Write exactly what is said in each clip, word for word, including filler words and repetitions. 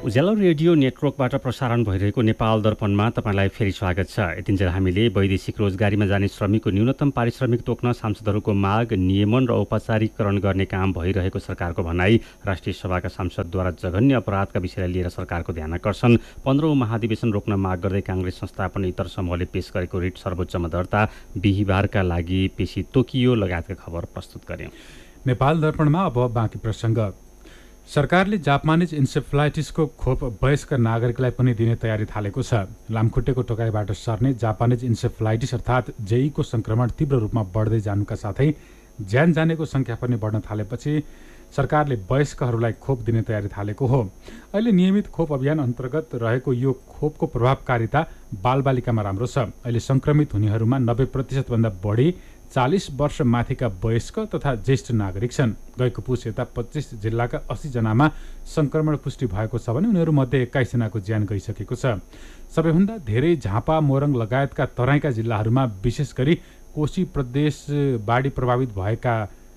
उज्यालो radio नेटवर्कबाट प्रसारण भइरहेको नेपाल दर्पणमा तपाईँलाई फेरि स्वागत छ। यतिन्जेल हामीले वैदेशिक रोजगारीमा जाने श्रमिकको न्यूनतम पारिश्रमिक तोक्न सांसदहरूको माग, नियमन र औपचारिकरण गर्ने काम भइरहेको सरकारको भनाई, राष्ट्रिय सभाका सांसदद्वारा जघन्य अपराधका विषयलाई लिएर सरकारको ध्यान आकर्षण, पन्ध्रौं महाधिवेशन रोक्न माग गर्दै काङ्ग्रेस संस्थापन इतर समूहले पेश गरेको रिट सर्वोच्चमा दर्ता, बिहिबारका लागि पेशी तोकियो लगायतका खबर प्रस्तुत गर्यौं। नेपाल दर्पणमा अब बाँकी प्रसङ्ग। सरकारले जापानिज इन्सेफ्लाइटिसको खोप वयस्क नागरिकलाई पनि दिने तयारी थालेको छ। लामखुट्टेको टोकाइबाट सर्ने जापानिज इन्सेफ्लाइटिस अर्थात् जेईको संक्रमण तीव्र रूपमा बढ्दै जानुका साथै ज्यान जानेको संख्या पनि बढ्न थालेपछि सरकारले वयस्कहरूलाई खोप दिने तयारी थालेको हो। अहिले नियमित खोप अभियान अन्तर्गत रहेको यो खोपको प्रभावकारिता बालबालिकामा राम्रो छ। अहिले संक्रमित हुनेहरूमा नब्बे प्रतिशतभन्दा बढी चालीस वर्ष माथिका वयस्क तथा ज्येष्ठ नागरिक छन्। गएको पुस यता पच्चिस जिल्लाका अस्सी जनामा संक्रमण पुष्टि भएको छ भने उनीहरूमध्ये एक्काइस जनाको ज्यान गइसकेको छ। सबैभन्दा धेरै झापा, मोरङ लगायतका तराईका जिल्लाहरूमा विशेष गरी कोशी प्रदेश बाढी प्रभावित भएका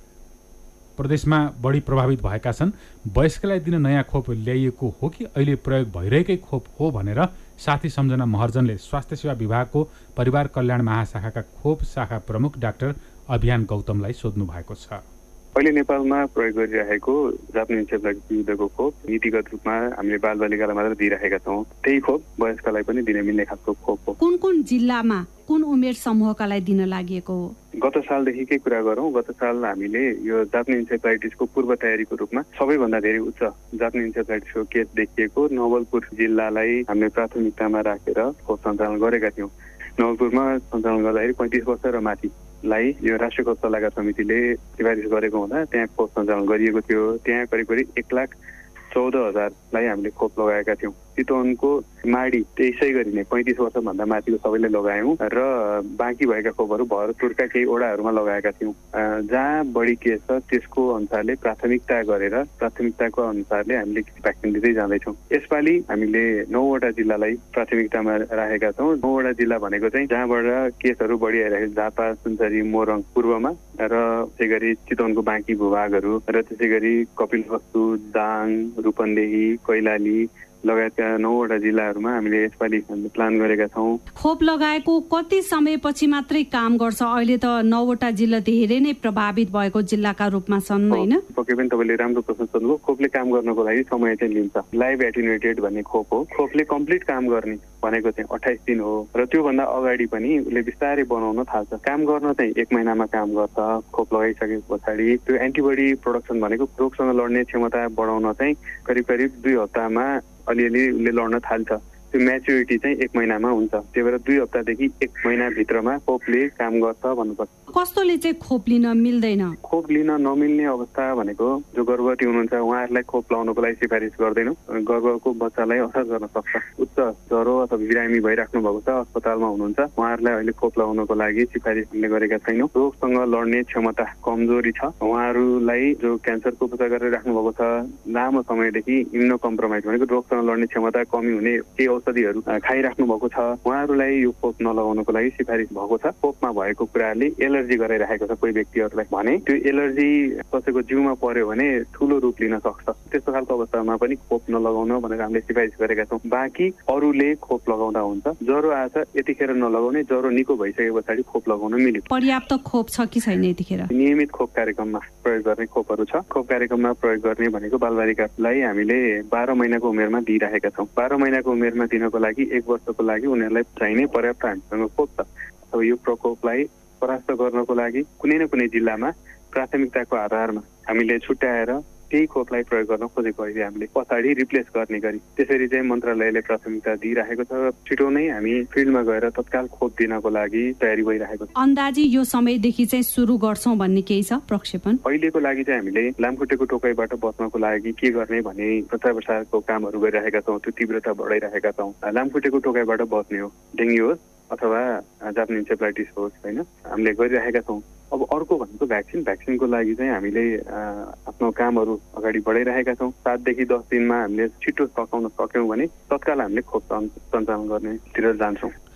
प्रदेशमा बढी प्रभावित भएका छन्। वयस्कलाई दिन नयाँ खोप ल्याइएको हो कि अहिले प्रयोग भइरहेकै खोप हो भनेर साथी सम्झना महर्जनले स्वास्थ्य सेवा विभागको परिवार कल्याण महाशाखाका खोप शाखा प्रमुख डाक्टर अभियान गौतमलाई सोध्नु भएको छ। अहिले नेपालमा प्रयोग गरिरहेको जापानिज इन्सेफ्लाइटिस विरुद्धको खोप नीतिगत रूपमा हामीले बालबालिकालाई मात्र दिइरहेका छौँ। त्यही खोप वयस्कलाई पनि दिन मिल्ने खालको खोप हो। कुन कुन जिल्लामा कुन उमेर समूहका लागि दिन लागि हो? गत सालदेखिकै कुरा गरौँ, गत साल हामीले यो जापानिज इन्सेफ्लाइटिसको पूर्व तयारीको रूपमा सबैभन्दा धेरै उच्च जापानिज इन्सेफ्लाइटिसको केस देखिएको नवलपुर जिल्लालाई हामीले प्राथमिकतामा राखेर खोप सञ्चालन गरेका थियौँ। नवलपुरमा सञ्चालन गर्दाखेरि पैँतिस वर्ष र माथिलाई यो राष्ट्रिय खोप सल्लाहकार समितिले सिफारिस गरेको हुँदा त्यहाँ खोप सञ्चालन गरिएको थियो। त्यहाँ करिब करिब एक लाख चौध हजारलाई हामीले खोप लगाएका थियौँ। चितवनको माडी त्यसै गरी नै पैँतिस वर्षभन्दा माथिको सबैले लगायौँ र बाँकी भएका खोपहरू भरतपुरका केही ओडाहरूमा लगाएका थियौँ। जहाँ बढी केस छ त्यसको अनुसारले प्राथमिकता गरेर प्राथमिकताको अनुसारले हामीले भ्याक्सिन दिँदै जाँदैछौँ। यसपालि हामीले नौवटा जिल्लालाई प्राथमिकतामा राखेका छौँ। नौवटा जिल्ला भनेको चाहिँ जहाँबाट केसहरू बढी आइरहेको झापा, सुनसरी, मोरङ पूर्वमा र त्यसै गरी चितवनको बाँकी भूभागहरू र त्यसै गरी कपिलवस्तु, दाङ, रूपन्देही, कैलाली लगायतका नौवटा जिल्लाहरूमा हामीले यसपालि प्लान गरेका छौँ। खोप लगाएको कति समयपछि मात्रै काम गर्छ? अहिले त नौवटा जिल्ला धेरै नै प्रभावित भएको जिल्लाका रूपमा छन्, होइन? पक्कै पनि तपाईँले राम्रो प्रश्न सोध्नुभयो। खोपले काम गर्नको लागि समय चाहिँ लिन्छ। लाइभ एटिन्युएटेड भन्ने खोप हो। खोपले कम्प्लिट काम गर्ने भनेको चाहिँ अठाइस दिन हो र त्योभन्दा अगाडि पनि उसले बिस्तारै बनाउन थाल्छ। काम गर्न चाहिँ एक महिनामा काम गर्छ। खोप लगाइसके पछाडि त्यो एन्टिबडी प्रोडक्सन भनेको रोगसँग लड्ने क्षमता बढाउन चाहिँ करिब करिब दुई हप्तामा अलिअलि उसले लड्न थाल्छ। त्यो म्याच्युरिटी चाहिँ एक महिनामा हुन्छ। त्यही भएर दुई हप्तादेखि एक महिनाभित्रमा खोपले काम गर्छ भन्नुपर्छ। कस्तोले चाहिँ खोप लिन मिल्दैन? खोप लिन नमिल्ने अवस्था भनेको जो गर्भवती हुनुहुन्छ उहाँहरूलाई खोप लगाउनको लागि सिफारिस गर्दैनौँ। गर्भको बच्चालाई असर गर्न सक्छ। उच्च ज्वरो अथवा बिरामी भइराख्नु भएको छ, अस्पतालमा हुनुहुन्छ, उहाँहरूलाई अहिले खोप लगाउनको लागि सिफारिस गरेका छैनौँ। रोगसँग लड्ने क्षमता कमजोरी छ, उहाँहरूलाई जो क्यान्सरको उपचार गरेर राख्नु भएको छ, लामो समयदेखि इम्युनो कम्प्रोमाइज भनेको रोगसँग लड्ने क्षमता कमी हुने केही औषधिहरू खाइराख्नु भएको छ, उहाँहरूलाई यो खोप नलगाउनको लागि सिफारिस भएको छ। खोपमा भएको कुराले एलर्जी गराइरहेको छ कोही व्यक्तिहरूलाई भने त्यो एलर्जी कसैको जिउमा पर्यो भने ठुलो रूप लिन सक्छ। त्यस्तो खालको अवस्थामा पनि खोप नलगाउन भनेर हामीले सिफारिस गरेका छौँ। बाँकी अरूले खोप लगाउँदा हुन्छ। ज्वरो आएछ यतिखेर नलगाउने, ज्वरो निको भइसके पछाडि खोप लगाउन मिल्यो। पर्याप्त खोप छ कि छैन यतिखेर? नियमित खोप कार्यक्रममा प्रयोग गर्ने खोपहरू छ। खोप कार्यक्रममा प्रयोग गर्ने भनेको बालबालिकालाई हामीले बाह्र महिनाको उमेरमा दिइरहेका छौँ। बाह्र महिनाको उमेरमा दिनको लागि एक वर्षको लागि उनीहरूलाई चाहिने पर्याप्त हामीसँग खोप छ। अब यो प्रकोपलाई परास्त गर्नको लागि कुनै न कुनै जिल्लामा प्राथमिकताको आधारमा हामीले छुट्याएर त्यही खोपलाई प्रयोग गर्न खोजेको अहिले हामीले पछाडि रिप्लेस गर्ने गरी त्यसरी चाहिँ मन्त्रालयले प्राथमिकता दिइरहेको छ। छिटो नै हामी फिल्डमा गएर तत्काल खोप दिनको लागि तयारी भइरहेको छ। अन्दाजी यो समयदेखि चाहिँ सुरु गर्छौँ भन्ने केही छ प्रक्षेपण? अहिलेको लागि चाहिँ हामीले लामखुट्टेको टोकाइबाट बच्नको लागि के गर्ने भन्ने प्रचार प्रसारको कामहरू गरिरहेका छौँ। त्यो तीव्रता बढाइरहेका छौँ। लामखुट्टेको टोकाइबाट बच्ने हो, डेङ्गु होस् अथवा जापानिज इन्सेफ्लाइटिस होस्, होइन, हामीले गरिरहेका छौँ। अब अर्को भनेको भ्याक्सिन भ्याक्सिनको लागि चाहिँ हामीले आफ्नो कामहरू अगाडि बढाइरहेका छौँ। सातदेखि दस दिनमा हामीले छिटो सकाउन सक्यौँ भने तत्काल हामीले खोप सञ्चालन गर्नेतिर जान्छौँ।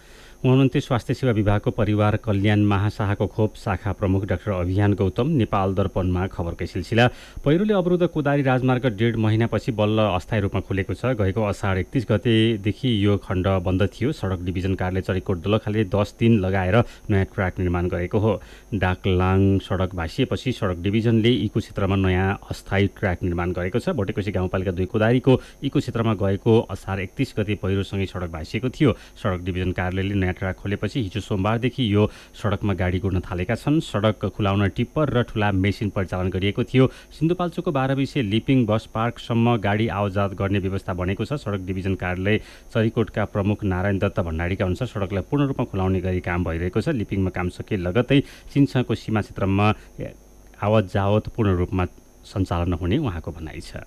हुनुहुन्थ्यो स्वास्थ्य सेवा विभागको परिवार कल्याण महाशाखाको खोप शाखा प्रमुख डाक्टर अभियान गौतम। नेपाल दर्पणमा खबरकै सिलसिला। पहिरोले अवरुद्ध कोदारी राजमार्ग डेढ महिनापछि बल्ल अस्थायी रूपमा खुलेको छ। गएको असाढ एकतिस गतेदेखि यो खण्ड बन्द थियो। सडक डिभिजन कार्यालय चरिकोट दोलखाले दस दिन लगाएर नयाँ ट्र्याक निर्माण गरेको हो। डाकलाङ सडक भाँसिएपछि सडक डिभिजनले इको क्षेत्रमा नयाँ अस्थायी ट्र्याक निर्माण गरेको छ। भोटेकोशी गाउँपालिका दुई कोदारीको इको क्षेत्रमा गएको असाढ एकतिस गते पहिरोसँगै सडक भाँसिएको थियो। सडक डिभिजन कार्यालयले नयाँ ट्र्याक खोलेपछि हिजो सोमबारदेखि यो सडकमा गाडी गुड्न थालेका छन्। सडक खुलाउन टिप्पर र ठुला मेसिन परिचालन गरिएको थियो। सिन्धुपाल्चोकको बाह्र बिसे लिपिङ बस पार्कसम्म गाडी आवाजात गर्ने व्यवस्था बनेको छ। सडक डिभिजन कार्यालय चरिकोटका प्रमुख नारायण दत्त भण्डारीका अनुसार सडकलाई पूर्ण रूपमा खुलाउने गरी काम भइरहेको छ। लिपिङमा काम सकिए लगत्तै सिन्सको सीमा क्षेत्रमा आवत जावत पूर्ण रूपमा सञ्चालन हुने उहाँको भनाइ छ।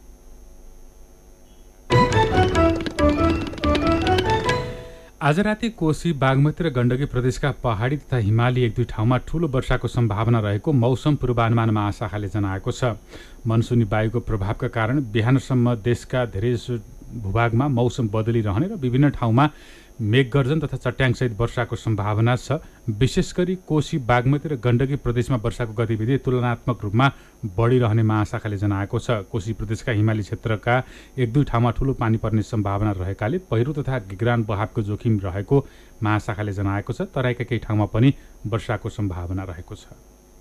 आज राति कोशी बागमती र गण्डकी प्रदेशका पहाडी तथा हिमाली एक दुई ठाउँमा ठूलो वर्षाको सम्भावना रहेको मौसम पूर्वानुमान महाशाखाले जनाएको छ। मनसुनी वायुको प्रभावका कारण बिहानसम्म देशका धेरैजसो भूभागमा मौसम बदलिरहने र विभिन्न ठाउँमा मेघगर्जन तथा चट्याङसहित वर्षाको सम्भावना छ। विशेष गरी कोशी बागमती र गण्डकी प्रदेशमा वर्षाको गतिविधि तुलनात्मक रूपमा बढिरहने महाशाखाले जनाएको छ। कोशी प्रदेशका हिमाली क्षेत्रका एक दुई ठाउँमा ठूलो पानी पर्ने सम्भावना रहेकाले पहिरो तथा गिगरान बहावको जोखिम रहेको महाशाखाले जनाएको छ। तराईका केही ठाउँमा पनि वर्षाको सम्भावना रहेको छ।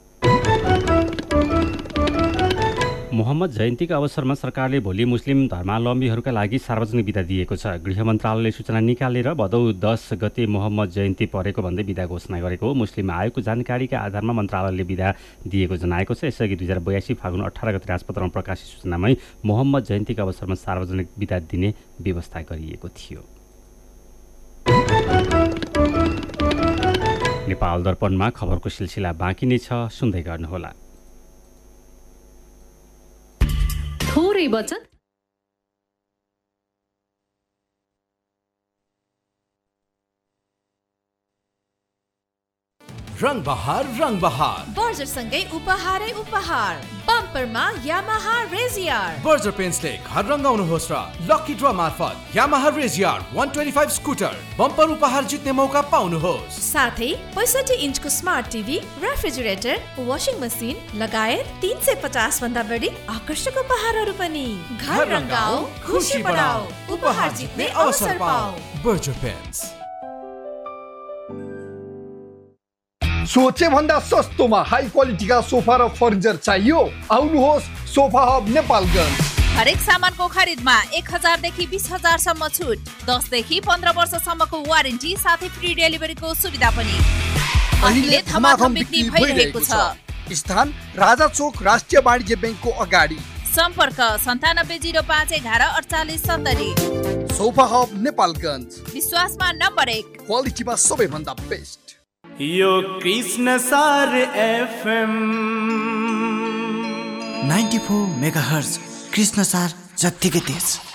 मोहम्मद जयन्तीका अवसरमा सरकारले भोलि मुस्लिम धर्मावलम्बीहरूका लागि सार्वजनिक बिदा दिएको छ। गृह मन्त्रालयले सूचना निकालेर भदौ दस गते मोहम्मद जयन्ती परेको भन्दै बिदा घोषणा गरेको हो। मुस्लिम आयोगको जानकारीका आधारमा मन्त्रालयले बिदा दिएको जनाएको छ। यसअघि दुई हजार बयासी फागुन अठार गते राजपत्रमा प्रकाशित सूचनामै मोहम्मद जयन्तीका अवसरमा सार्वजनिक बिदा दिने व्यवस्था गरिएको थियो। नेपाल दर्पणमा खबरको सिलसिला बाँकी नै छ, सुन्दै गर्नुहोला। थोरै बचत रंग बहार रंग बहार बर्जर सँगै उपहारै उपहार। बम्परमा यामाहा रेजियर। बर्जर पेन्सले घर रंगाउनुहोस् र लकी ड्र मार्फत यामाहा रेजियर एक सय पच्चीस स्कुटर बम्पर उपहार जित्ने मौका पाउनुहोस्। साथै पैँसठी इन्चको smart TV, refrigerator, washing machine लगायत तीन सय पचास भन्दा बढी आकर्षक उपहारहरू पनि। घर रंगाऊ, खुशी बढाऊ, उपहार जित्ने अवसर पाऊ। Berger pens. सोचे भन्दा सस्तोमा हाई क्वालिटीका सोफा र फर्निचर चाहियो? आउनुहोस् सोफा हब नेपालगञ्ज। हरेक सामानको खरिदमा एक हजारदेखि बिस हजारसम्म छुट, दसदेखि पन्ध्र वर्षसम्मको वारेन्टी साथै फ्री डेलिभरीको सुविधा पनि। अहिले धमाधम बिक्री भइरहेको छ। स्थान राजा चोक राष्ट्रिय वाणिज्य ब्याङ्कको अगाडि। सम्पर्क सन्तानब्बे जिरो पाँच एघार अडचालिस सत्तरी। सोफा हब नेपालगञ्ज, विश्वासमा नम्बर एक, क्वालिटीमा सबैभन्दा बेस्ट। यो कृष्ण सार FM ninety four megahertz Krishna सार जत्तिकै तेज।